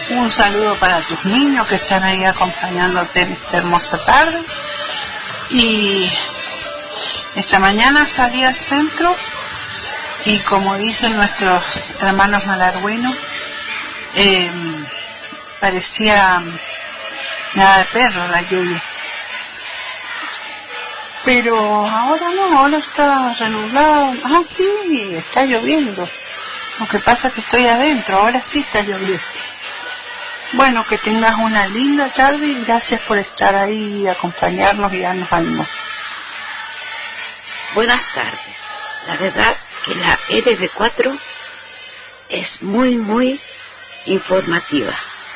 Un saludo para tus niños que están ahí acompañándote en esta hermosa tarde. Y esta mañana salí al centro y, como dicen nuestros hermanos malargüinos, parecía nada de perro la lluvia. Pero ahora no, ahora está renublado. Ah, sí, está lloviendo. Lo que pasa es que estoy adentro, ahora sí está lloviendo. Bueno, que tengas una linda tarde y gracias por estar ahí, acompañarnos y darnos ánimo. Buenas tardes. La verdad que la RB4 es muy informativa.